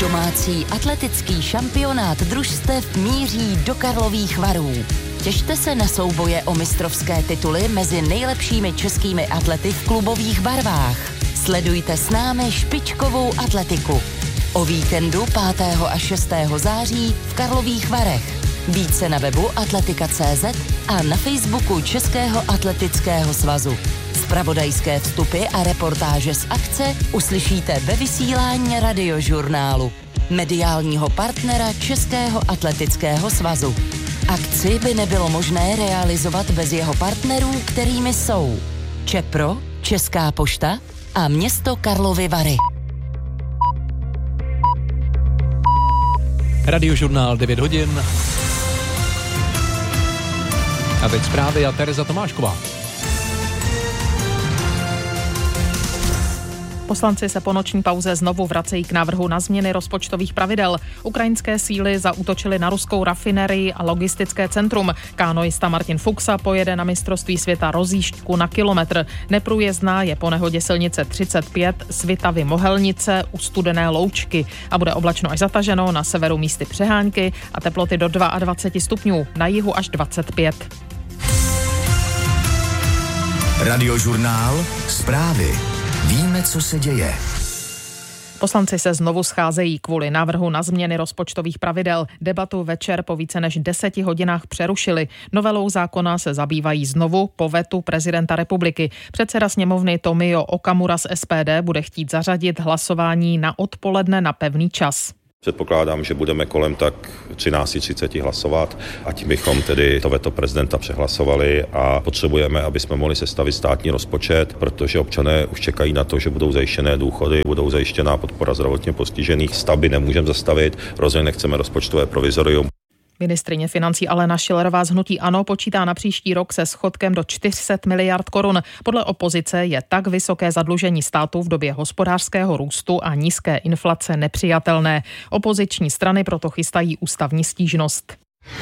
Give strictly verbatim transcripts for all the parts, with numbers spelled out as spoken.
Domácí atletický šampionát družstev míří do Karlových Varů. Těšte se na souboje o mistrovské tituly mezi nejlepšími českými atlety v klubových barvách. Sledujte s námi špičkovou atletiku. O víkendu pátého a šestého září v Karlových Varech. Více na webu atletika tečka cé zet a na Facebooku Českého atletického svazu. Zpravodajské vstupy a reportáže z akce uslyšíte ve vysílání Radiožurnálu, mediálního partnera Českého atletického svazu. Akci by nebylo možné realizovat bez jeho partnerů, kterými jsou Čepro, Česká pošta a město Karlovy Vary. Radiožurnál devět hodin. A teď zprávy a Tereza Tomášková. Poslanci se po noční pauze znovu vracejí k návrhu na změny rozpočtových pravidel. Ukrajinské síly zaútočily na ruskou rafinerii a logistické centrum. Kánojista Martin Fuxa pojede na mistrovství světa rozjížďku na kilometr. Neprůjezdná je po nehodě silnice třicet pět Svitavy Mohelnice u Studené Loučky a bude oblačno až zataženo, na severu místy přehánky a teploty do dvacet dva stupňů, na jihu až dvacet pět. Radiožurnál, zprávy. Víme, co se děje. Poslanci se znovu scházejí kvůli návrhu na změny rozpočtových pravidel. Debatu večer po více než deseti hodinách přerušili. Novelou zákona se zabývají znovu po vetu prezidenta republiky. Předseda sněmovny Tomio Okamura z es pé dé bude chtít zařadit hlasování na odpoledne na pevný čas. Předpokládám, že budeme kolem tak třináct třicet hlasovat a tím bychom tedy to veto prezidenta přehlasovali a potřebujeme, aby jsme mohli sestavit státní rozpočet, protože občané už čekají na to, že budou zajištěné důchody, budou zajištěná podpora zdravotně postižených, stavby nemůžeme zastavit, rozhodně nechceme rozpočtové provizorium. Ministryně financí Alena Schillerová z hnutí ANO počítá na příští rok se schodkem do čtyři sta miliard korun. Podle opozice je tak vysoké zadlužení státu v době hospodářského růstu a nízké inflace nepřijatelné. Opoziční strany proto chystají ústavní stížnost.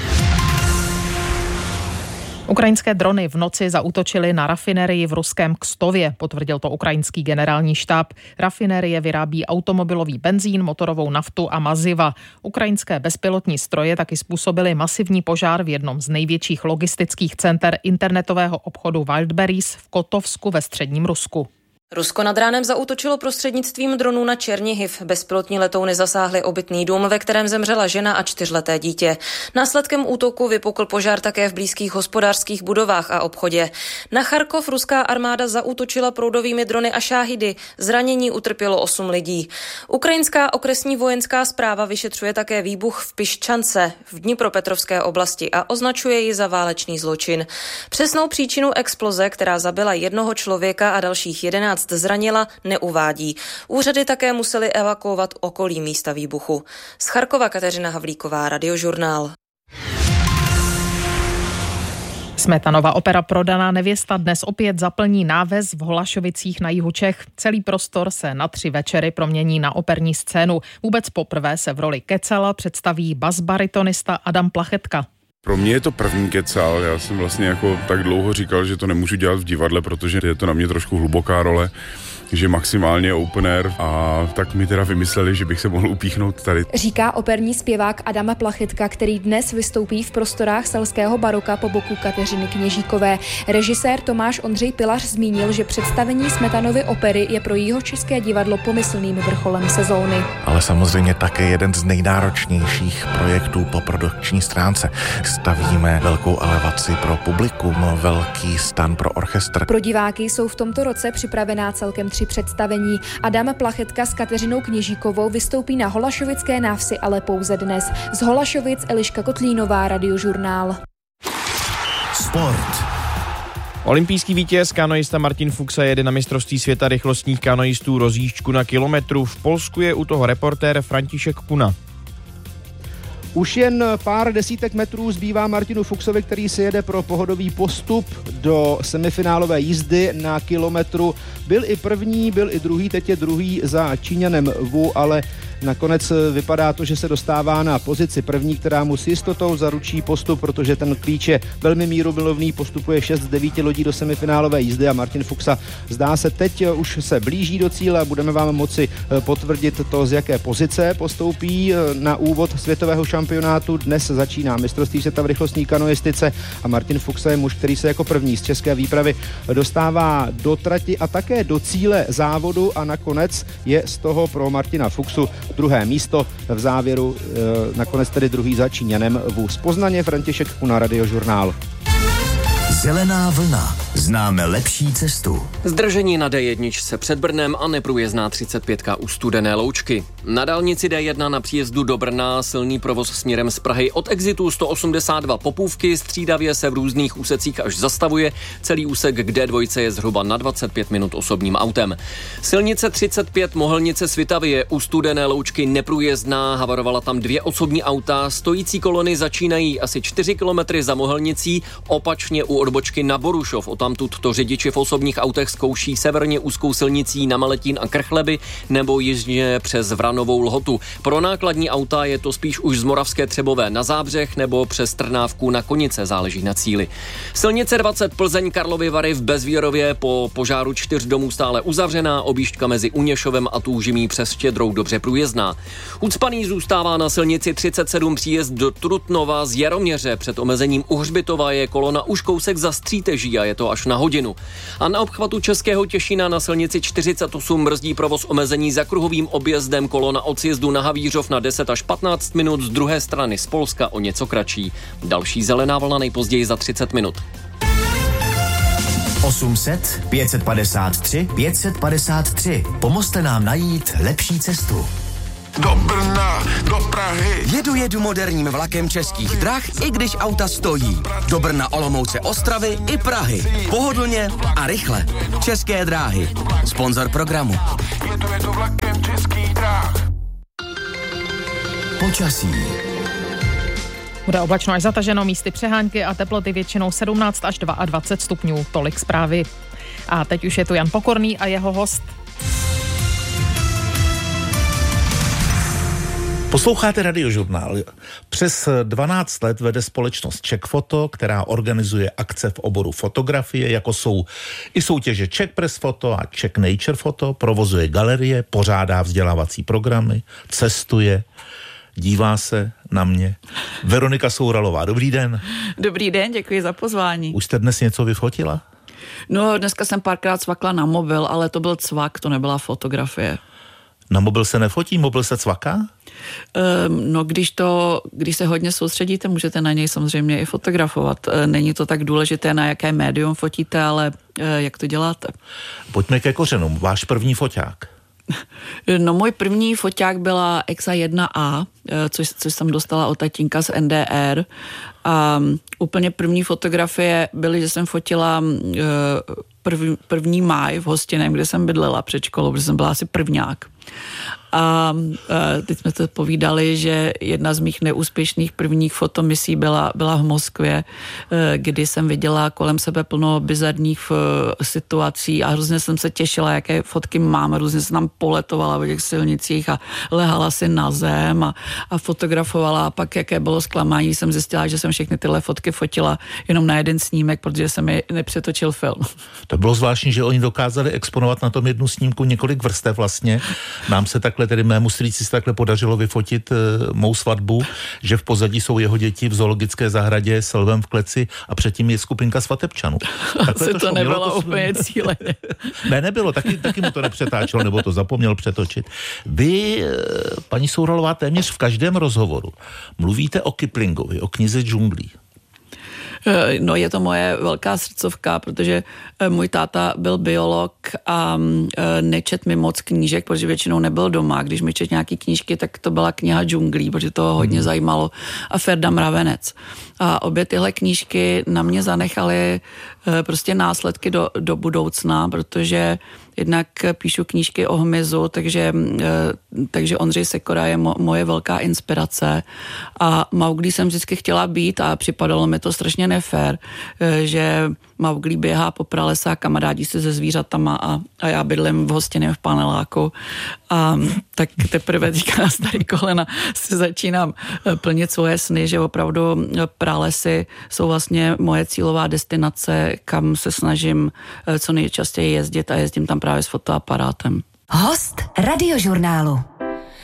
Ukrajinské drony v noci zaútočily na rafinerii v ruském Kstově, potvrdil to ukrajinský generální štáb. Rafinerie vyrábí automobilový benzín, motorovou naftu a maziva. Ukrajinské bezpilotní stroje taky způsobily masivní požár v jednom z největších logistických center internetového obchodu Wildberries v Kotovsku ve středním Rusku. Rusko nad ránem zaútočilo prostřednictvím dronů na Černihiv. Bezpilotní letouny zasáhly obytný dům, ve kterém zemřela žena a čtyřleté dítě. Následkem útoku vypukl požár také v blízkých hospodářských budovách a obchodě. Na Charkov ruská armáda zaútočila proudovými drony a šáhidy. Zranění utrpělo osm lidí. Ukrajinská okresní vojenská správa vyšetřuje také výbuch v Piščance v Dnipropetrovské oblasti a označuje ji za válečný zločin. Přesnou příčinu exploze, která zabila jednoho člověka a dalších jedenáct zranila, neuvádí. Úřady také musely evakuovat okolí místa výbuchu. Z Charkova Kateřina Havlíková, Radiožurnál. Smetanova opera Prodaná nevěsta dnes opět zaplní náves v Holašovicích na jihu Čech. Celý prostor se na tři večery promění na operní scénu. Vůbec poprvé se v roli Kecala představí basbaritonista Adam Plachetka. Pro mě je to první kecal, já jsem vlastně jako tak dlouho říkal, že to nemůžu dělat v divadle, protože je to na mě trošku hluboká role, že maximálně open air, a tak mi teda vymysleli, že bych se mohl upíchnout tady. Říká operní zpěvák Adam Plachetka, který dnes vystoupí v prostorách selského baroka po boku Kateřiny Kněžíkové. Režisér Tomáš Ondřej Pilař zmínil, že představení Smetanovy opery je pro jihočeské divadlo pomyslným vrcholem sezóny. Ale samozřejmě také jeden z nejnáročnějších projektů po produkční stránce. Stavíme velkou elevaci pro publikum, velký stan pro orchestr. Pro diváky jsou v tomto roce připravená celkem tři představení. Adam Plachetka s Kateřinou Kněžíkovou vystoupí na Holašovické návsi, ale pouze dnes. Z Holašovic Eliška Kotlínová, Radiožurnál. Sport. Olympijský vítěz kanoista Martin Fuxa jede na mistrovství světa rychlostních kanoistů rozjížďku na kilometru. V Polsku je u toho reportér František Kuna. Už jen pár desítek metrů zbývá Martinu Fuxovi, který si jede pro pohodový postup do semifinálové jízdy na kilometru. Byl i první, byl i druhý, teď je druhý za Číňanem Wu, ale Nakonec vypadá to, že se dostává na pozici první, která mu s jistotou zaručí postup, protože ten klíč je velmi mírumilovný, postupuje šest z devíti lodí do semifinálové jízdy a Martin Fuxa zdá se teď už se blíží do cíle a budeme vám moci potvrdit to, z jaké pozice postoupí na úvod světového šampionátu. Dnes začíná mistrovství světa v rychlostní kanoistice a Martin Fuxa je muž, který se jako první z české výpravy dostává do trati a také do cíle závodu a nakonec je z toho pro Martina Fuxu druhé místo v závěru, e, nakonec tedy druhý za Číňanem Vůz Poznaně. František Kuna, Radiožurnál. Zelená vlna. Známe lepší cestu. Zdržení na dé jedna před Brnem a neprůjezdná třicet pět u Studené Loučky. Na dálnici dé jedna na příjezdu do Brna silný provoz směrem z Prahy od exitu sto osmdesát dva Popůvky, střídavě se v různých úsecích až zastavuje. Celý úsek k dé dva je zhruba na dvacet pět minut osobním autem. Silnice třicet pět Mohelnice Svitavě u Studené Loučky neprůjezdná, havarovala tam dvě osobní auta. Stojící kolony začínají asi čtyři kilometry za Mohelnicí, opačně u odbočky na Borušov. Odtamtud to řidiči v osobních autech zkouší severně úzkou silnicí na Maletín a Krchleby nebo jižně přes Vranovou Lhotu. Pro nákladní auta je to spíš už z Moravské Třebové na Zábřeh nebo přes Trnávku na Konice, záleží na cíli. Silnice dvacet Plzeň Karlovy Vary v Bezvírově po požáru čtyř domů stále uzavřená, objížďka mezi Uněšovem a Tůžimí přes Štědrou dobře průjezdná. Ucpaný zůstává na silnici třicet sedm příjezd do Trutnova z Jaroměře. Před omezením u Hřbitova je kolona už kousek za Stříteží a je to až na hodinu. A na obchvatu Českého Těšína na silnici čtyřicet osm brzdí provoz omezení za kruhovým objezdem, kolona od sjezdu na Havířov na deset až patnáct minut, z druhé strany z Polska o něco kratší. Další zelená vlna nejpozději za třicet minut. osm set, pět set padesát tři, pět set padesát tři. Pomozte nám najít lepší cestu. Do Brna, do Prahy. Jedu, jedu moderním vlakem Českých drah, i když auta stojí. Do Brna, Olomouce, Ostravy i Prahy. Pohodlně a rychle. České dráhy. Sponzor programu. Jedu, jedu vlakem Českých drah. Počasí. Bude oblačno až zataženo, místy přehánky a teploty většinou sedmnáct až dvacet dva stupňů. Tolik zprávy. A teď už je tu Jan Pokorný a jeho host. Posloucháte Radiožurnál. Přes dvanáct let vede společnost Czech Photo, která organizuje akce v oboru fotografie, jako jsou i soutěže Czech Press Photo a Czech Nature Photo, provozuje galerie, pořádá vzdělávací programy, cestuje, dívá se na mě. Veronika Souralová, dobrý den. Dobrý den, děkuji za pozvání. Už jste dnes něco vyfotila? No, dneska jsem párkrát cvakla na mobil, ale to byl cvak, to nebyla fotografie. Na mobil se nefotí, mobil se cvaká? Um, no, když to, když se hodně soustředíte, můžete na něj samozřejmě i fotografovat. Není to tak důležité, na jaké médium fotíte, ale uh, jak to děláte. Pojďme ke kořenům. Váš první foťák? No, můj první foťák byla Exa jedna A, což, což jsem dostala od tatínka z N D R. A um, úplně první fotografie byly, že jsem fotila uh, první, první máj v Hostiném, kde jsem bydlela před školou, protože jsem byla asi prvňák. A teď jsme to povídali, že jedna z mých neúspěšných prvních fotomisí byla, byla v Moskvě, kdy jsem viděla kolem sebe plno bizarních situací a hrozně jsem se těšila, jaké fotky mám. Různě jsem tam poletovala v těch silnicích a lehala si na zem a, a fotografovala. A pak, jaké bylo zklamání, jsem zjistila, že jsem všechny tyhle fotky fotila jenom na jeden snímek, protože jsem mi nepřetočil film. To bylo zvláštní, že oni dokázali exponovat na tom jednu snímku několik vrstev vlastně. Nám se takhle, tedy mému strýci se takhle podařilo vyfotit uh, mou svatbu, že v pozadí jsou jeho děti v zoologické zahradě s lvem v kleci a předtím je skupinka svatebčanů. Asi to, to nebylo to úplně cíleně. Ne, nebylo, taky, taky mu to nepřetáčelo, nebo to zapomněl přetočit. Vy, paní Souralová, téměř v každém rozhovoru mluvíte o Kiplingovi, o knize džunglí. No, je to moje velká srdcovka, protože můj táta byl biolog a nečet mi moc knížek, protože většinou nebyl doma. Když mi čet nějaký knížky, tak to byla kniha džunglí, protože to hodně hmm. zajímalo. A Ferda Mravenec. A obě tyhle knížky na mě zanechaly prostě následky do, do budoucna, protože jednak píšu knížky o hmyzu, takže, takže Ondřej Sekora je mo, moje velká inspirace a Mauglí jsem vždycky chtěla být a připadalo mi to strašně nefér, že Mowgli běhá po pralese a kamarádi se se zvířatama a, a já bydlím v hostině v paneláku. A tak teprve teďka na starý kolena si začínám plnit svoje sny, že opravdu pralesy jsou vlastně moje cílová destinace, kam se snažím co nejčastěji jezdit a jezdím tam právě s fotoaparátem. Host Radiožurnálu.